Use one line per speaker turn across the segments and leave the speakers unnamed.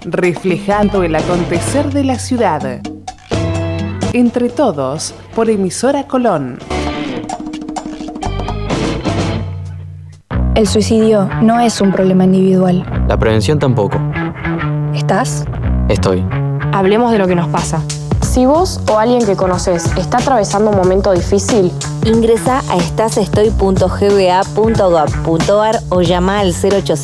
reflejando el acontecer de la ciudad. Entre todos, por Emisora Colón.
El suicidio no es un problema individual.
La prevención tampoco.
¿Estás?
Estoy.
Hablemos de lo que nos pasa. Si vos o alguien que conoces está atravesando un momento difícil,
ingresa a estasestoy.gba.gov.ar o llama al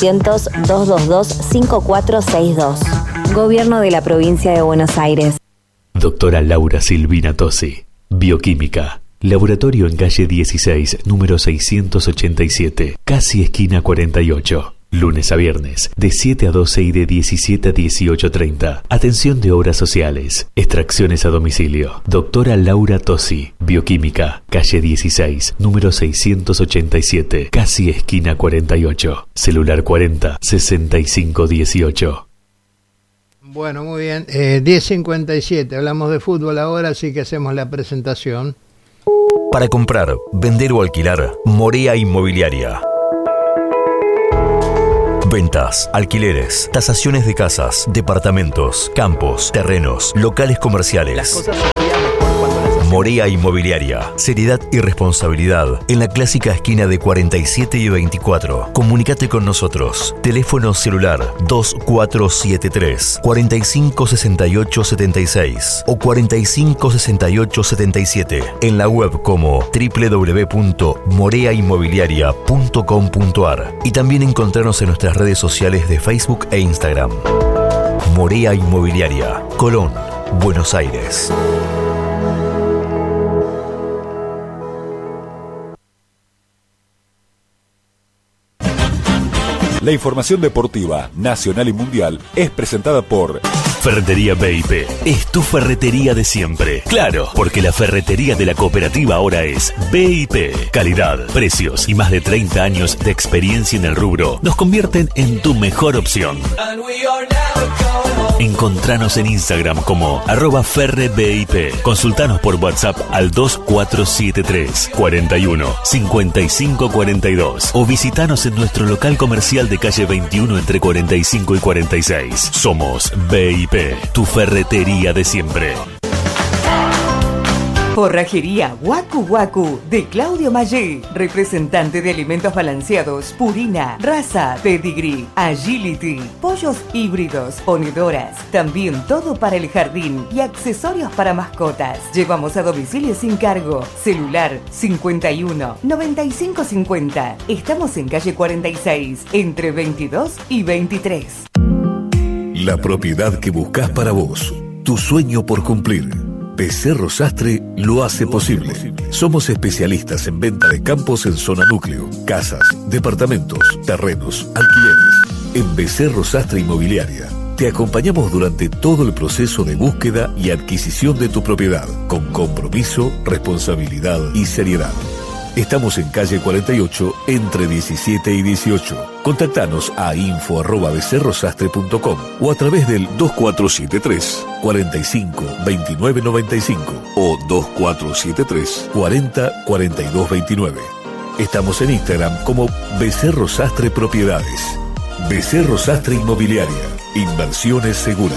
0800-222-5462. Gobierno de la Provincia de Buenos Aires.
Doctora Laura Silvina Tosi, Bioquímica. Laboratorio en calle 16, número 687, casi esquina 48. Lunes a viernes, de 7 a 12 y de 17 a 18:30. Atención de obras sociales. Extracciones a domicilio. Doctora Laura Tosi, Bioquímica, calle 16, número 687, casi esquina 48. Celular 40 65 18.
Bueno, muy bien. 10:57. Hablamos de fútbol ahora, así que hacemos la presentación.
Para comprar, vender o alquilar, Morea Inmobiliaria. Ventas, alquileres, tasaciones de casas, departamentos, campos, terrenos, locales comerciales. Morea Inmobiliaria. Seriedad y responsabilidad en la clásica esquina de 47 y 24. Comunícate con nosotros. Teléfono celular 2473 456876 o 456877. En la web como www.moreainmobiliaria.com.ar y también encontrarnos en nuestras redes sociales de Facebook e Instagram. Morea Inmobiliaria, Colón, Buenos Aires.
La información deportiva, nacional y mundial, es presentada por
Ferretería BIP. Es tu ferretería de siempre. Claro, porque la ferretería de la cooperativa ahora es BIP. Calidad, precios y más de 30 años de experiencia en el rubro nos convierten en tu mejor opción. Encontranos en Instagram como @ferrebip. Consultanos por WhatsApp al 2473 41 55 42 o visitanos en nuestro local comercial de calle 21 entre 45 y 46. Somos BIP, tu ferretería de siempre.
Forrajería Waku Waku de Claudio Mayé, representante de alimentos balanceados, Purina, Raza, Pedigree, Agility, pollos híbridos, ponedoras, también todo para el jardín y accesorios para mascotas. Llevamos a domicilio sin cargo. Celular 51 95 50. Estamos en calle 46, entre 22 y 23.
La propiedad que buscas para vos, tu sueño por cumplir. Becerro Sastre lo hace posible. Somos especialistas en venta de campos en zona núcleo, casas, departamentos, terrenos, alquileres. En Becerro Sastre Inmobiliaria te acompañamos durante todo el proceso de búsqueda y adquisición de tu propiedad, con compromiso, responsabilidad y seriedad. Estamos en calle 48, entre 17 y 18. Contactanos a info@becerrosastre.com o a través del 2473 45 29 95 o 2473 40 42 29. Estamos en Instagram como Becerro Sastre Propiedades. Becerro Sastre Inmobiliaria. Inversiones seguras.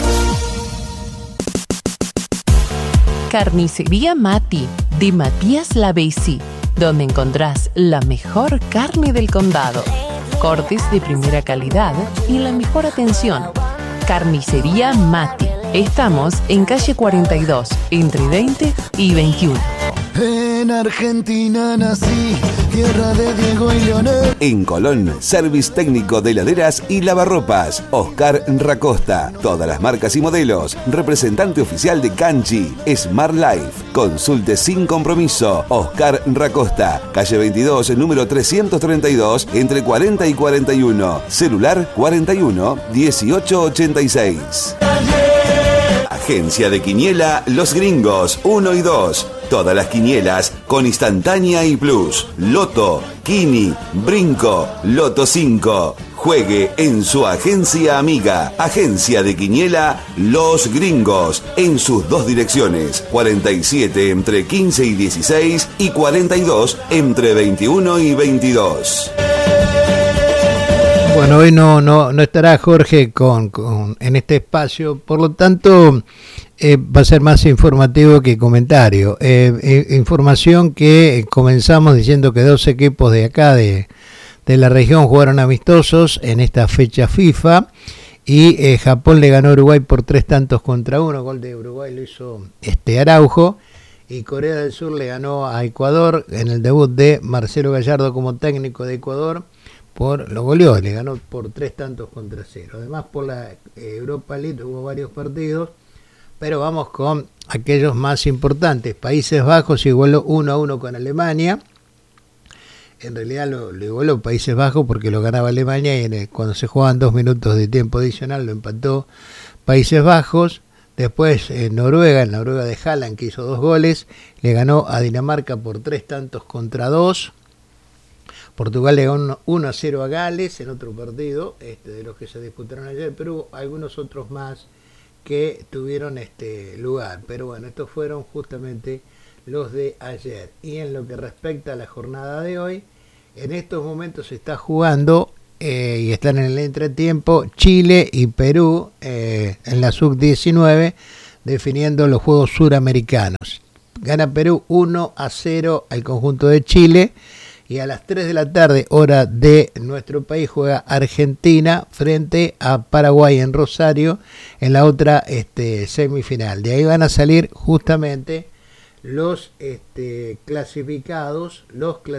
Carnicería Mati, de Matías Lavesi, donde encontrás la mejor carne del condado, cortes de primera calidad y la mejor atención. Carnicería Mati. Estamos en calle 42, entre 20 y 21.
En Argentina nací, tierra de Diego y Leonel.
En Colón, service técnico de heladeras y lavarropas. Oscar Racosta. Todas las marcas y modelos. Representante oficial de Canchi. Smart Life. Consulte sin compromiso. Oscar Racosta. Calle 22, número 332, entre 40 y 41. Celular 41 1886. Agencia de Quiniela Los Gringos 1 y 2. Todas las quinielas con instantánea y plus. Loto, Kini, Brinco, Loto 5. Juegue en su agencia amiga. Agencia de Quiniela Los Gringos. En sus dos direcciones. 47 entre 15 y 16 y 42 entre 21 y 22.
Bueno, hoy no estará Jorge en este espacio, por lo tanto va a ser más informativo que comentario. Información que comenzamos diciendo que 2 equipos de acá de la región jugaron amistosos en esta fecha FIFA y Japón le ganó a Uruguay por 3-1. Gol de Uruguay lo hizo Araujo, y Corea del Sur le ganó a Ecuador en el debut de Marcelo Gallardo como técnico de Ecuador. Lo goleó, le ganó por 3-0. Además, por la Europa League hubo varios partidos, pero vamos con aquellos más importantes. Países Bajos igualó 1-1 con Alemania. En realidad lo igualó Países Bajos porque lo ganaba Alemania, y cuando se jugaban 2 minutos de tiempo adicional lo empató Países Bajos. Después Noruega, el Noruega de Haaland, que hizo 2 goles, le ganó a Dinamarca por 3-2. Portugal le ganó 1-0 a Gales en otro partido de los que se disputaron ayer, pero hubo algunos otros más que tuvieron lugar. Pero bueno, estos fueron justamente los de ayer. Y en lo que respecta a la jornada de hoy, en estos momentos se está jugando y están en el entretiempo Chile y Perú en la sub-19, definiendo los Juegos Suramericanos. Gana Perú 1-0 al conjunto de Chile. Y a las 3 de la tarde, hora de nuestro país, juega Argentina frente a Paraguay en Rosario en la otra semifinal. De ahí van a salir justamente los clasificados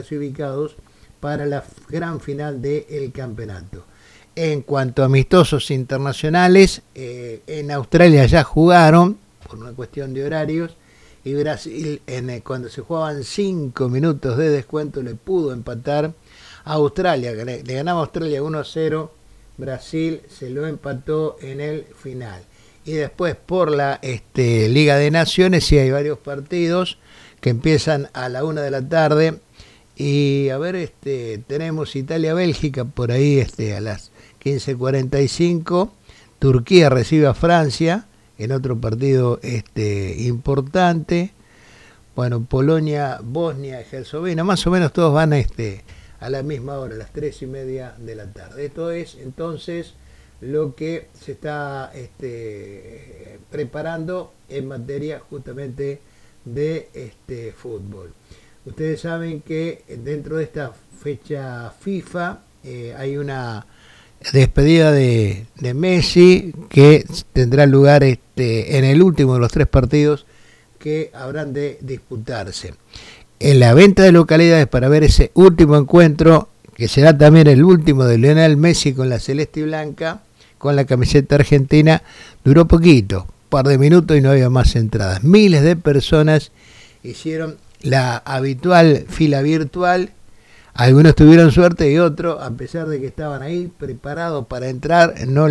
para la gran final del campeonato. En cuanto a amistosos internacionales, en Australia ya jugaron por una cuestión de horarios. Y Brasil, cuando se jugaban 5 minutos de descuento, le pudo empatar a Australia. Le ganaba a Australia 1-0. Brasil se lo empató en el final. Y después por la Liga de Naciones, sí hay varios partidos que empiezan a la 1 de la tarde. Y a ver, tenemos Italia-Bélgica por ahí a las 15:45. Turquía recibe a Francia en otro partido importante. Bueno, Polonia, Bosnia y Herzegovina, más o menos todos van a la misma hora, a las 3:30 de la tarde. Esto es entonces lo que se está preparando en materia justamente de fútbol. Ustedes saben que dentro de esta fecha FIFA hay una despedida de Messi que tendrá lugar en el último de los 3 partidos que habrán de disputarse. En la venta de localidades para ver ese último encuentro, que será también el último de Lionel Messi con la celeste y blanca, con la camiseta argentina, duró poquito, un par de minutos y no había más entradas. Miles de personas hicieron la habitual fila virtual. Algunos tuvieron suerte y otros, a pesar de que estaban ahí preparados para entrar, no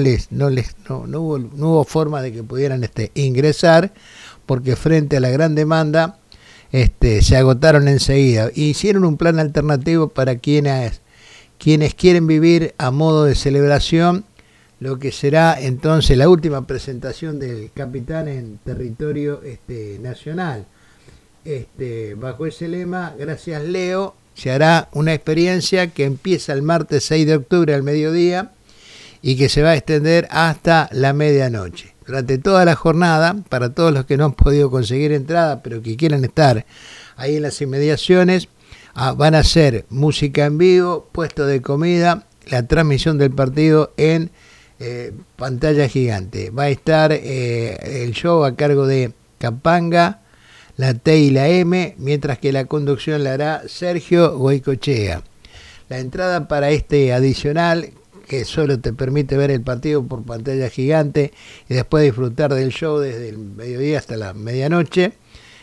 hubo forma de que pudieran ingresar, porque frente a la gran demanda se agotaron enseguida. Hicieron un plan alternativo para quienes quieren vivir a modo de celebración lo que será entonces la última presentación del capitán en territorio nacional. Bajo ese lema, gracias Leo, se hará una experiencia que empieza el martes 6 de octubre al mediodía y que se va a extender hasta la medianoche. Durante toda la jornada, para todos los que no han podido conseguir entrada, pero que quieran estar ahí en las inmediaciones, van a ser música en vivo, puesto de comida, la transmisión del partido en pantalla gigante. Va a estar el show a cargo de Capanga, la T y la M, mientras que la conducción la hará Sergio Goicochea. La entrada para adicional, que solo te permite ver el partido por pantalla gigante y después disfrutar del show desde el mediodía hasta la medianoche,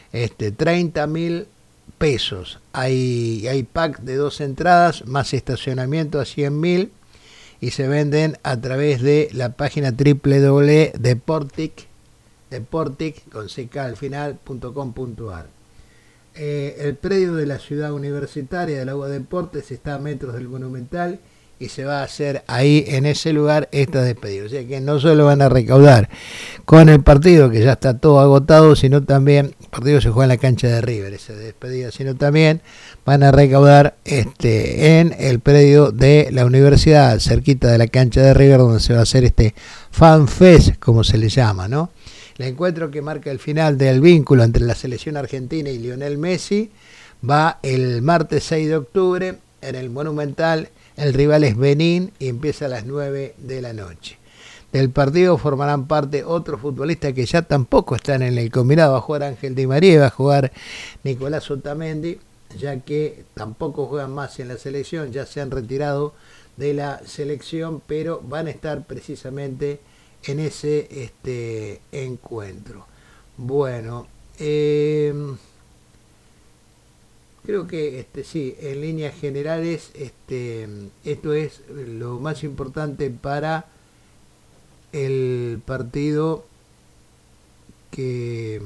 30.000 pesos. Hay pack de 2 entradas más estacionamiento a 100.000 y se venden a través de la página www.deportic con CK al final.com.ar. El predio de la ciudad universitaria de la UBA Deportes está a metros del Monumental y se va a hacer ahí en ese lugar esta despedida. O sea que no solo van a recaudar con el partido, que ya está todo agotado, sino también, el partido se juega en la cancha de River, esa despedida, sino también van a recaudar en el predio de la universidad, cerquita de la cancha de River, donde se va a hacer este Fan Fest, como se le llama, ¿no? El encuentro que marca el final del vínculo entre la selección argentina y Lionel Messi va el martes 6 de octubre en el Monumental. El rival es Benín y empieza a las 9 de la noche. Del partido formarán parte otros futbolistas que ya tampoco están en el combinado. Va a jugar Ángel Di María y va a jugar Nicolás Otamendi, ya que tampoco juegan más en la selección, ya se han retirado de la selección, pero van a estar precisamente en ese encuentro. Bueno, creo que sí, en líneas generales esto es lo más importante para el partido que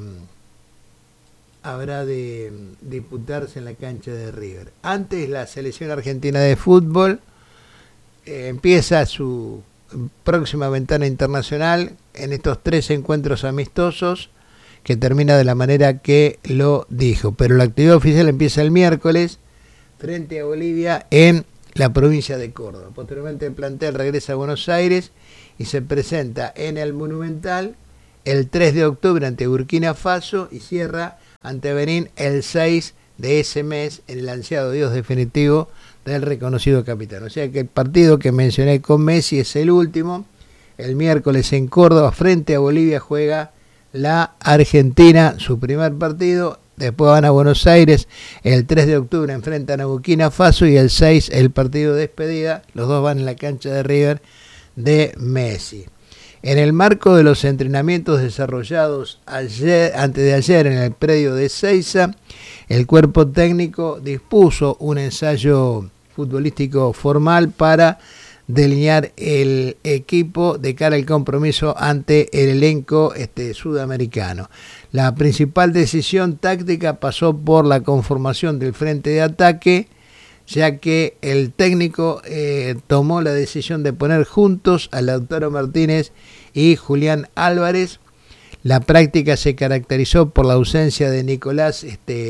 habrá de disputarse en la cancha de River. Antes, la selección argentina de fútbol empieza su próxima ventana internacional en estos 3 encuentros amistosos, que termina de la manera que lo dijo. Pero la actividad oficial empieza el miércoles frente a Bolivia en la provincia de Córdoba. Posteriormente el plantel regresa a Buenos Aires y se presenta en el Monumental el 3 de octubre ante Burkina Faso y cierra ante Benín el 6 de ese mes en el ansiado adiós definitivo del reconocido capitán. O sea que el partido que mencioné con Messi es el último. El miércoles en Córdoba frente a Bolivia juega la Argentina su primer partido. Después van a Buenos Aires, el 3 de octubre enfrentan a Burkina Faso y el 6 el partido de despedida. Los dos van en la cancha de River de Messi. En el marco de los entrenamientos desarrollados antes de ayer en el predio de Ezeiza, el cuerpo técnico dispuso un ensayo futbolístico formal para delinear el equipo de cara al compromiso ante el elenco sudamericano. La principal decisión táctica pasó por la conformación del frente de ataque, ya que el técnico tomó la decisión de poner juntos a Lautaro Martínez y Julián Álvarez. La práctica se caracterizó por la ausencia de Nicolás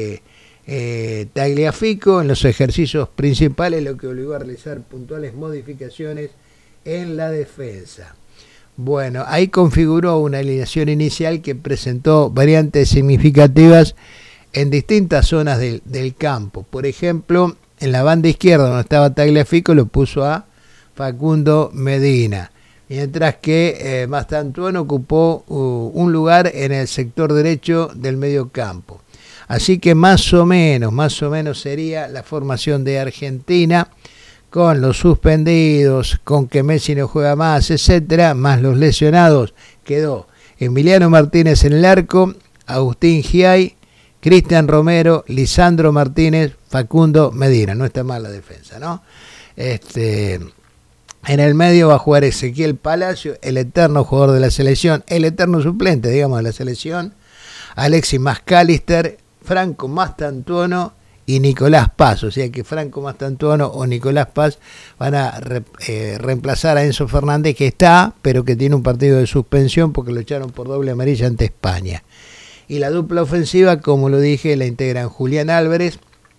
Tagliafico en los ejercicios principales, lo que obligó a realizar puntuales modificaciones en la defensa. Bueno, ahí configuró una alineación inicial que presentó variantes significativas en distintas zonas del campo. Por ejemplo, en la banda izquierda, donde estaba Tagliafico, lo puso a Facundo Medina, mientras que Mastantuono ocupó un lugar en el sector derecho del medio campo. Así que más o menos sería la formación de Argentina, con los suspendidos, con que Messi no juega más, etcétera, más los lesionados. Quedó Emiliano Martínez en el arco, Agustín Giay, Cristian Romero, Lisandro Martínez, Facundo Medina. No está mal la defensa, ¿no? En el medio va a jugar Ezequiel Palacio, el eterno jugador de la selección, el eterno suplente, digamos, de la selección, Alexis McAllister, Franco Mastantuono y Nicolás Paz. O sea que Franco Mastantuono o Nicolás Paz van a reemplazar a Enzo Fernández, que está, pero que tiene un partido de suspensión porque lo echaron por doble amarilla ante España. Y la dupla ofensiva, como lo dije, la integran Julián Álvarez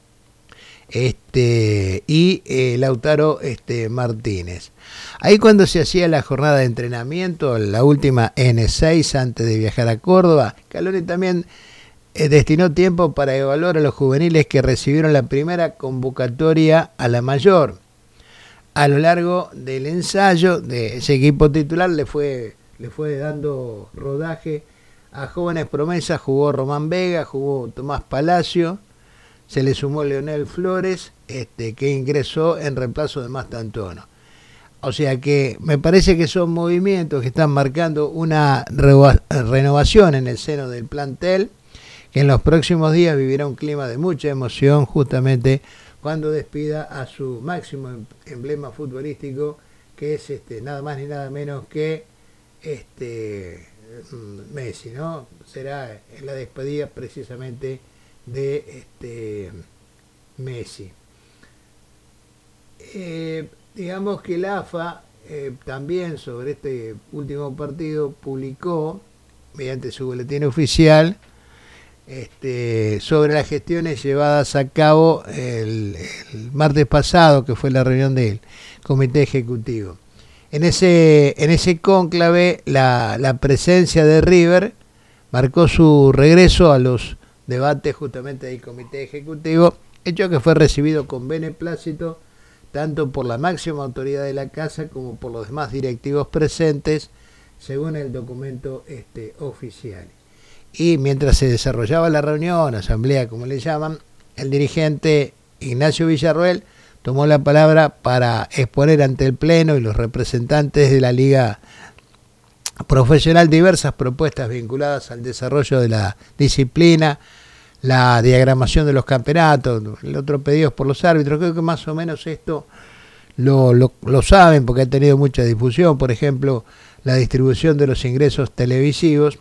y Lautaro Martínez. Ahí cuando se hacía la jornada de entrenamiento, la última en Ezeiza antes de viajar a Córdoba, Scaloni también destinó tiempo para evaluar a los juveniles que recibieron la primera convocatoria a la mayor. A lo largo del ensayo de ese equipo titular le fue dando rodaje a jóvenes promesas. Jugó Román Vega, jugó Tomás Palacio, se le sumó Leonel Flores, que ingresó en reemplazo de Mastantuono. O sea que me parece que son movimientos que están marcando una renovación en el seno del plantel, que en los próximos días vivirá un clima de mucha emoción, justamente cuando despida a su máximo emblema futbolístico, que es nada más ni nada menos que Messi, ¿no? Será la despedida precisamente de Messi. digamos que la AFA también sobre este último partido publicó, mediante su boletín oficial, sobre las gestiones llevadas a cabo el martes pasado, que fue la reunión del Comité Ejecutivo. En ese cónclave, la presencia de River marcó su regreso a los debates justamente del Comité Ejecutivo, hecho que fue recibido con beneplácito tanto por la máxima autoridad de la casa como por los demás directivos presentes, según el documento oficial. Y mientras se desarrollaba la reunión, asamblea como le llaman, el dirigente Ignacio Villarroel tomó la palabra para exponer ante el Pleno y los representantes de la Liga Profesional diversas propuestas vinculadas al desarrollo de la disciplina, la diagramación de los campeonatos, el otro pedidos por los árbitros. Creo que más o menos esto lo saben porque ha tenido mucha difusión. Por ejemplo, la distribución de los ingresos televisivos.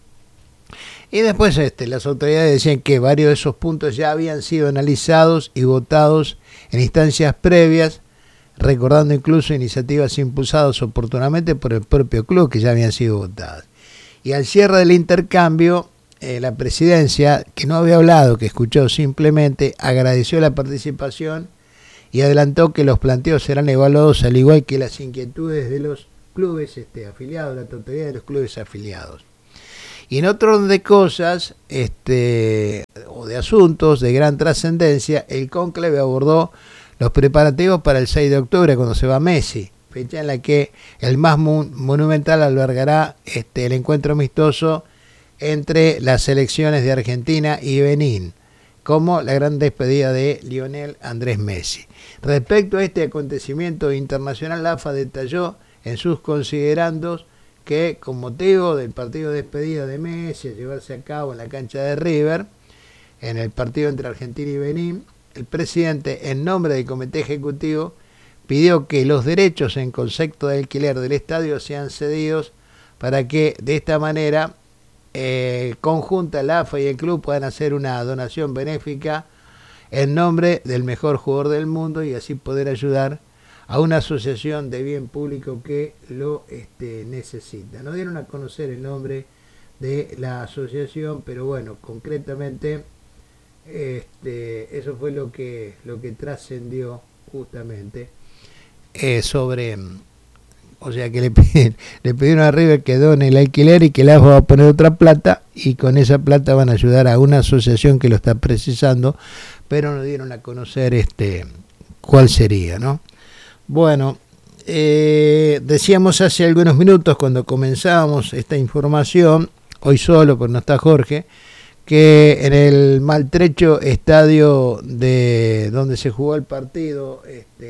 Y después las autoridades decían que varios de esos puntos ya habían sido analizados y votados en instancias previas, recordando incluso iniciativas impulsadas oportunamente por el propio club que ya habían sido votadas. Y al cierre del intercambio, la presidencia, que no había hablado, que escuchó simplemente, agradeció la participación y adelantó que los planteos serán evaluados al igual que las inquietudes de los clubes afiliados, la totalidad de los clubes afiliados. Y en otro orden de cosas, o de asuntos de gran trascendencia, el cónclave abordó los preparativos para el 6 de octubre, cuando se va Messi, fecha en la que el más monumental albergará el encuentro amistoso entre las selecciones de Argentina y Benín, como la gran despedida de Lionel Andrés Messi. Respecto a este acontecimiento internacional, la AFA detalló en sus considerandos que, con motivo del partido de despedida de Messi a llevarse a cabo en la cancha de River, en el partido entre Argentina y Benín, el presidente, en nombre del Comité Ejecutivo, pidió que los derechos en concepto de alquiler del estadio sean cedidos para que de esta manera conjunta la AFA y el club puedan hacer una donación benéfica en nombre del mejor jugador del mundo y así poder ayudar a una asociación de bien público que lo necesita. No dieron a conocer el nombre de la asociación, pero bueno, concretamente eso fue lo que trascendió justamente sobre, o sea que le pidieron a River que done el alquiler y que la AFA va a poner otra plata y con esa plata van a ayudar a una asociación que lo está precisando, pero no dieron a conocer cuál sería, ¿no? Bueno, decíamos hace algunos minutos cuando comenzábamos esta información, hoy solo, pero no está Jorge, que en el maltrecho estadio de donde se jugó el partido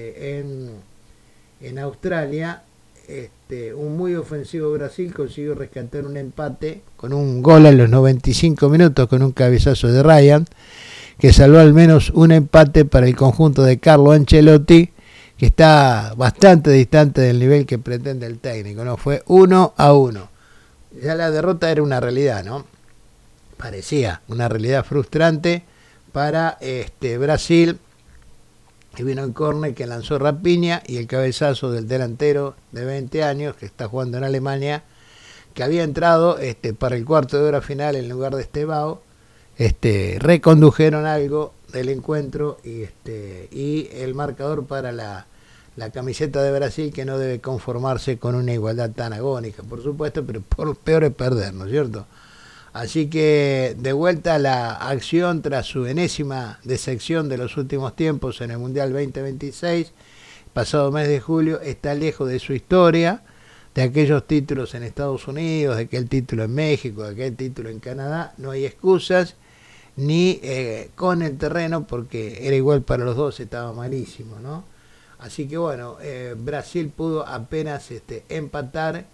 en Australia, un muy ofensivo Brasil consiguió rescatar un empate con un gol a los 95 minutos con un cabezazo de Ryan, que salvó al menos un empate para el conjunto de Carlo Ancelotti, que está bastante distante del nivel que pretende el técnico, ¿no? Fue 1-1. Ya la derrota era una realidad, ¿no? Parecía una realidad frustrante para Brasil, que vino en córner que lanzó Rapiña y el cabezazo del delantero de 20 años que está jugando en Alemania, que había entrado para el cuarto de hora final en lugar de Estevao, recondujeron algo del encuentro y el marcador para la camiseta de Brasil, que no debe conformarse con una igualdad tan agónica, por supuesto, pero peor es perder, ¿no es cierto? Así que de vuelta a la acción tras su enésima decepción de los últimos tiempos en el Mundial 2026, pasado mes de julio, está lejos de su historia, de aquellos títulos en Estados Unidos, de aquel título en México, de aquel título en Canadá. No hay excusas, ni con el terreno, porque era igual para los dos, estaba malísimo, ¿no? Así que bueno, Brasil pudo apenas empatar.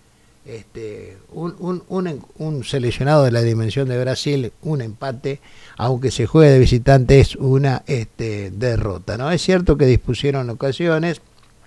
Un seleccionado de la dimensión de Brasil, un empate, aunque se juegue de visitante, es una derrota, ¿no? Es cierto que dispusieron ocasiones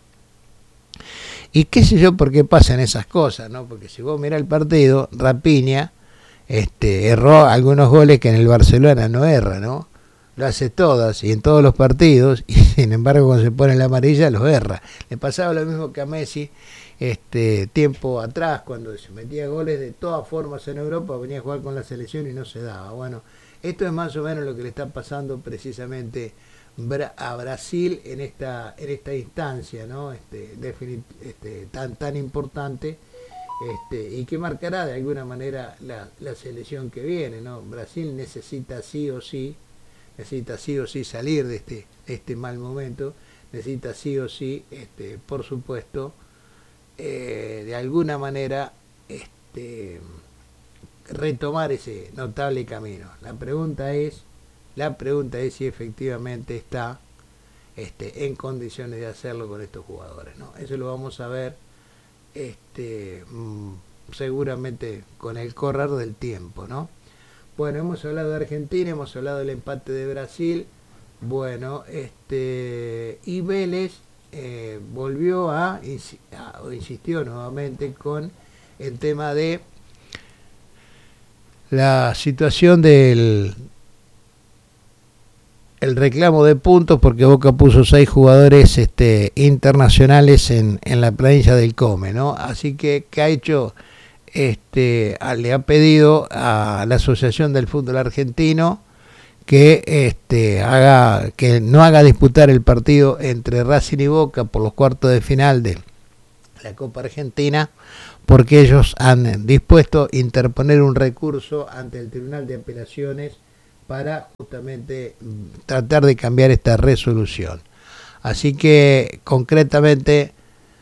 y qué sé yo por qué pasan esas cosas, ¿no? Porque si vos mirás el partido, Rapiña erró algunos goles que en el Barcelona no erra, ¿no? lo hace todas y en todos los partidos, y sin embargo cuando se pone la amarilla los erra. Le pasaba lo mismo que a Messi tiempo atrás, cuando se metía goles de todas formas en Europa, venía a jugar con la selección y no se daba. Bueno, esto es más o menos lo que le está pasando precisamente a Brasil en esta instancia, ¿no? Tan importante, y que marcará de alguna manera la selección que viene, ¿no? Brasil necesita sí o sí salir de este mal momento, necesita sí o sí, por supuesto, de alguna manera retomar ese notable camino. La pregunta es si efectivamente está en condiciones de hacerlo con estos jugadores, ¿no? Eso lo vamos a ver seguramente con el correr del tiempo, ¿no? Bueno, hemos hablado de Argentina, hemos hablado del empate de Brasil. Bueno, y Vélez volvió o insistió nuevamente con el tema de la situación del reclamo de puntos, porque Boca puso 6 jugadores internacionales en la planilla del COME, ¿no? Así que, ¿qué ha hecho? Le ha pedido a la Asociación del Fútbol Argentino que no haga disputar el partido entre Racing y Boca por los cuartos de final de la Copa Argentina, porque ellos han dispuesto a interponer un recurso ante el Tribunal de Apelaciones para justamente tratar de cambiar esta resolución. Así que concretamente,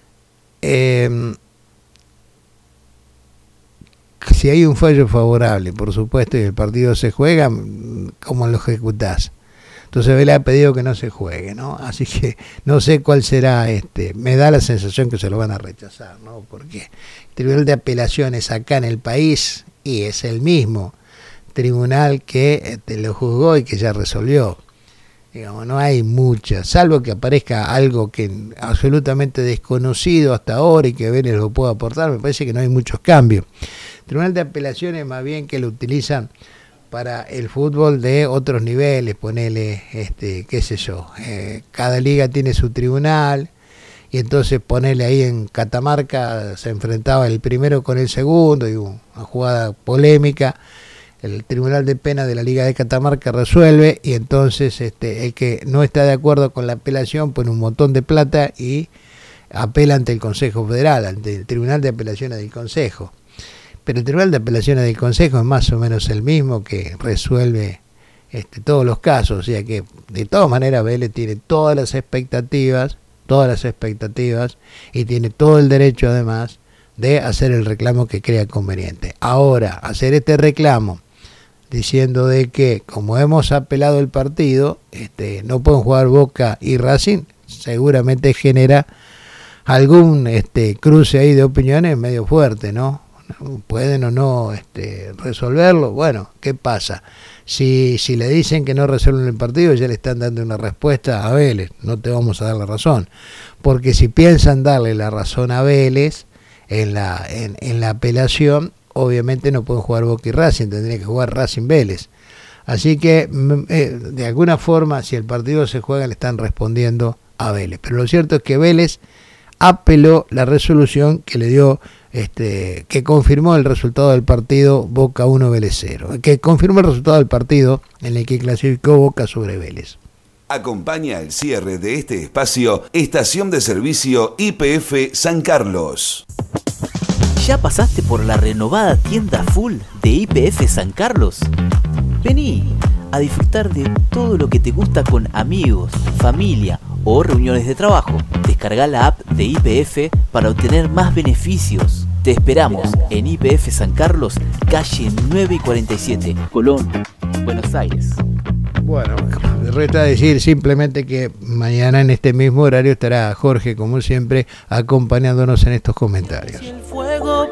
si hay un fallo favorable, por supuesto, y el partido se juega, ¿cómo lo ejecutás? Entonces Vélez ha pedido que no se juegue, ¿no? Así que no sé cuál será, me da la sensación que se lo van a rechazar, ¿no? Porque el Tribunal de Apelaciones acá en el país, y es el mismo tribunal que lo juzgó y que ya resolvió. Digamos, no hay muchas, salvo que aparezca algo que absolutamente desconocido hasta ahora y que Vélez lo pueda aportar. Me parece que no hay muchos cambios. Tribunal de Apelaciones más bien que lo utilizan para el fútbol de otros niveles, ponele, qué sé yo, cada liga tiene su tribunal, y entonces ponele ahí en Catamarca se enfrentaba el primero con el segundo y una jugada polémica, el Tribunal de Pena de la Liga de Catamarca resuelve, y entonces el que no está de acuerdo con la apelación pone un montón de plata y apela ante el Consejo Federal, ante el Tribunal de Apelaciones del Consejo. Pero el Tribunal de Apelaciones del Consejo es más o menos el mismo que resuelve todos los casos, o sea que de todas maneras Vélez tiene todas las expectativas y tiene todo el derecho además de hacer el reclamo que crea conveniente. Ahora, hacer este reclamo diciendo de que como hemos apelado el partido, no pueden jugar Boca y Racing, seguramente genera algún cruce ahí de opiniones medio fuerte, ¿no? Pueden o no resolverlo. Bueno, ¿qué pasa? Si le dicen que no resuelven el partido, ya le están dando una respuesta a Vélez, no te vamos a dar la razón, porque si piensan darle la razón a Vélez en la apelación, obviamente no pueden jugar Boca y Racing, tendría que jugar Racing Vélez. Así que de alguna forma, si el partido se juega, le están respondiendo a Vélez, pero lo cierto es que Vélez apeló la resolución que le dio, que confirmó el resultado del partido Boca 1 Vélez 0, que confirmó el resultado del partido en el que clasificó Boca sobre Vélez.
Acompaña el cierre de este espacio Estación de Servicio YPF San Carlos.
¿Ya pasaste por la renovada tienda full de YPF San Carlos? Vení a disfrutar de todo lo que te gusta con amigos, familia o reuniones de trabajo. Descarga la app de YPF para obtener más beneficios. Te esperamos en YPF San Carlos, calle 9 y 47, Colón, Buenos Aires.
Bueno, resta decir simplemente que mañana en este mismo horario estará Jorge, como siempre, acompañándonos en estos comentarios.